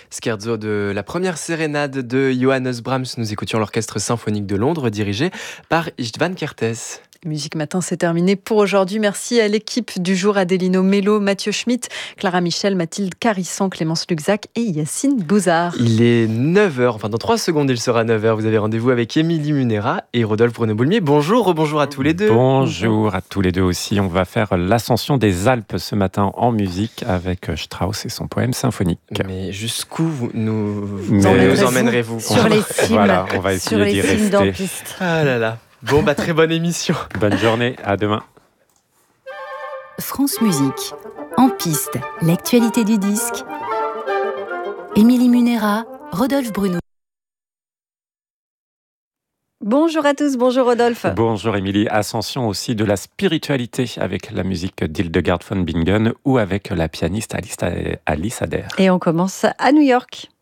Scherzo de la première sérénade de Johannes Brahms. Nous écoutions l'Orchestre symphonique de Londres dirigé par István Kertész. Musique Matin, c'est terminé pour aujourd'hui. Merci à l'équipe du jour, Adélino Mello, Mathieu Schmitt, Clara Michel, Mathilde Carisson, Clémence Luxac et Yacine Bouzard. Il est 9h, enfin dans 3 secondes il sera 9h. Vous avez rendez-vous avec Émilie Munera et Rodolphe Bruno-Boulmier. Bonjour, rebonjour à tous les deux. Bonjour à tous les deux aussi. On va faire l'ascension des Alpes ce matin en musique avec Strauss et son poème symphonique. Mais jusqu'où nous emmènerez-vous Sur les cimes, Voilà, on va essayer d'y rester. d'Ampiste. Ah là là. Bon, très bonne émission. Bonne journée, à demain. France Musique, en piste, l'actualité du disque. Émilie Munera, Rodolphe Bruno. Bonjour à tous, bonjour Rodolphe. Bonjour Émilie, ascension aussi de la spiritualité avec la musique d'Hildegard von Bingen ou avec la pianiste Alice Adair. Et on commence à New York.